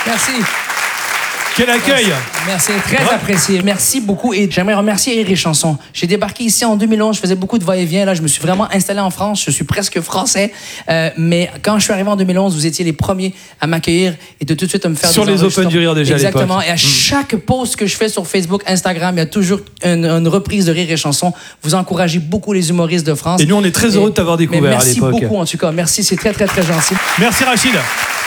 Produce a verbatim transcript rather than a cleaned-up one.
Merci. Quel accueil! Merci, merci très ouais. apprécié. Merci beaucoup. Et j'aimerais remercier Rire et Chanson. J'ai débarqué ici en deux mille onze, je faisais beaucoup de va-et-vient. Là, je me suis vraiment installé en France. Je suis presque français. Euh, mais quand je suis arrivé en deux mille onze, vous étiez les premiers à m'accueillir et de tout de suite à me faire sur des les Open du Rire déjà. Exactement. À et à chaque post que je fais sur Facebook, Instagram, il y a toujours une, une reprise de Rire et Chanson. Vous encouragez beaucoup les humoristes de France. Et nous, on est très heureux et, de t'avoir découvert à l'époque. Merci beaucoup, en tout cas. Merci, c'est très, très, très gentil. Merci, Rachid.